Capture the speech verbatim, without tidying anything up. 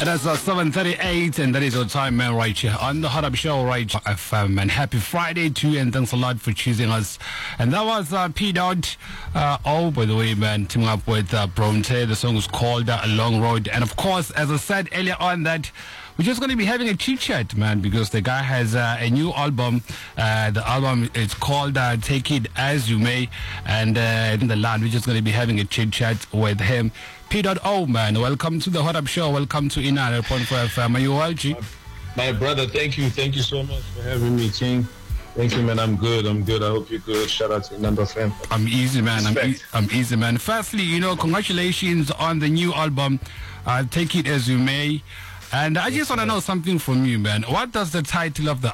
It is uh, seven thirty-eight, and that is our time, man, right here on the Hot Up Show, right here. F M, and happy Friday to you, and thanks a lot for choosing us. And that was uh, P. Dot. Uh, oh, by the way, man, teaming up with uh, Bronte. The song is called uh, A Long Road. And of course, as I said earlier on, that we're just going to be having a chit chat, man, because the guy has uh, a new album. Uh, the album is called uh, Take It As You May. And uh, in the land, we're just going to be having a chit chat with him. P. O, man, welcome to the Hot Up Show. Welcome to Ina one oh point four F M. Are you well, G? My brother, thank you. Thank you so much for having me, King. Thank you, man. I'm good. I'm good. I hope you're good. Shout out to Inando Fam. I'm easy, man. I'm, e- I'm easy, man. Firstly, you know, congratulations on the new album, uh, Take It As You May. And I just want to know something from you, man. What does the title of the